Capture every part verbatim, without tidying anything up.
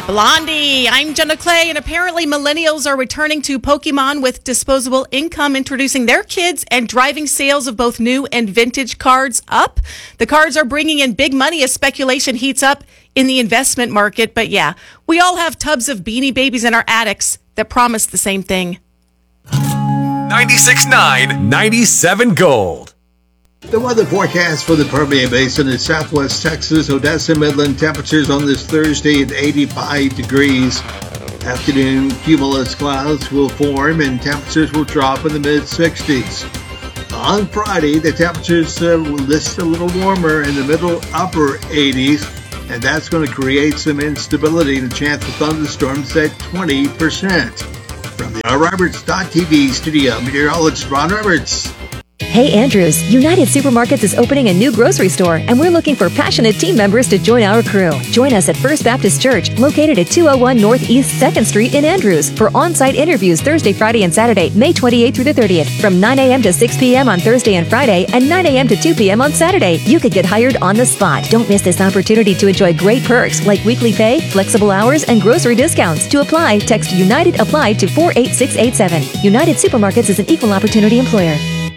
Blondie, I'm Jenna Clay, and apparently millennials are returning to Pokemon with disposable income, introducing their kids and driving sales of both new and vintage cards up. The cards are bringing in big money as speculation heats up in the investment market. But yeah, we all have tubs of Beanie Babies in our attics that promise the same thing. ninety-six point nine, ninety-seven Gold. The weather forecast for the Permian Basin in southwest Texas, Odessa, Midland. Temperatures on this Thursday at eighty-five degrees. Afternoon cumulus clouds will form and temperatures will drop in the mid-sixties. On Friday, the temperatures uh, will list a little warmer in the middle upper eighties, and that's going to create some instability and a chance of thunderstorms at twenty percent. From the R. Roberts dot T V studio, meteorologist Ron Roberts. Hey Andrews, United Supermarkets is opening a new grocery store, and we're looking for passionate team members to join our crew. Join us at First Baptist Church, located at two oh one Northeast second Street in Andrews, for on-site interviews Thursday, Friday, and Saturday, May twenty-eighth through the thirtieth, from nine a.m. to six p.m. on Thursday and Friday, and nine a.m. to two p.m. on Saturday. You could get hired on the spot. Don't miss this opportunity to enjoy great perks like weekly pay, flexible hours, and grocery discounts. To apply, text United Apply to four eight six eight seven. United Supermarkets is an equal opportunity employer.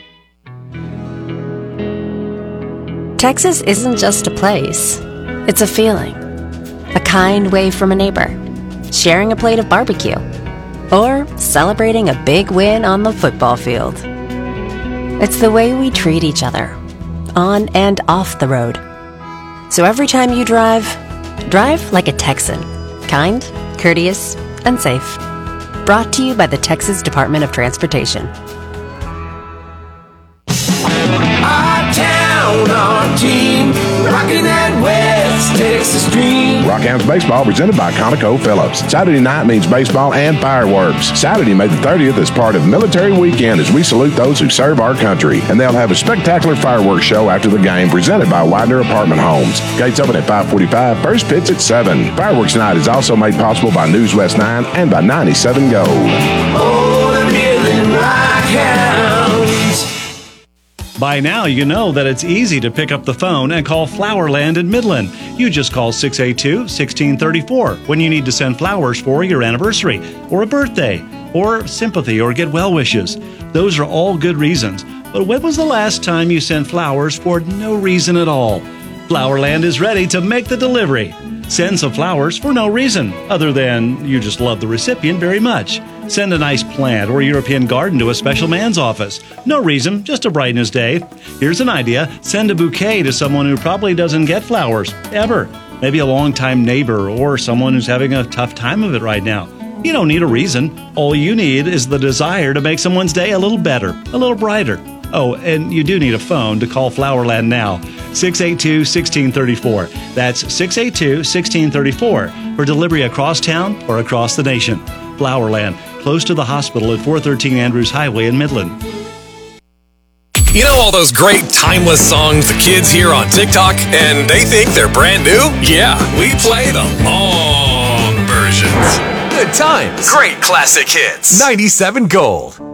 Texas isn't just a place, it's a feeling. A kind wave from a neighbor, sharing a plate of barbecue, or celebrating a big win on the football field. It's the way we treat each other, on and off the road. So every time you drive, drive like a Texan, kind, courteous, and safe. Brought to you by the Texas Department of Transportation. Our team, rocking that West Texas dream. Rockhounds Baseball presented by Conoco Phillips. Saturday night means baseball and fireworks. Saturday, May the thirtieth, is part of Military Weekend as we salute those who serve our country. And they'll have a spectacular fireworks show after the game presented by Widener Apartment Homes. Gates open at five forty-five, first pitch at seven. Fireworks night is also made possible by News West nine and by ninety-seven Gold. Oh, the Midland Rockhounds. By now, you know that it's easy to pick up the phone and call Flowerland in Midland. You just call six eight two, one six three four when you need to send flowers for your anniversary, or a birthday, or sympathy, or get well wishes. Those are all good reasons. But when was the last time you sent flowers for no reason at all? Flowerland is ready to make the delivery. Send some flowers for no reason, other than you just love the recipient very much. Send a nice plant or European garden to a special man's office. No reason, just to brighten his day. Here's an idea. Send a bouquet to someone who probably doesn't get flowers, ever. Maybe a longtime neighbor or someone who's having a tough time of it right now. You don't need a reason. All you need is the desire to make someone's day a little better, a little brighter. Oh, and you do need a phone to call Flowerland now. six eight two, one six three four. That's six eight two, one six three four for delivery across town or across the nation. Flowerland, close to the hospital at four thirteen Andrews Highway in Midland. You know all those great timeless songs the kids hear on TikTok and they think they're brand new? Yeah, we play the long versions. Good times. Great classic hits. ninety-seven Gold.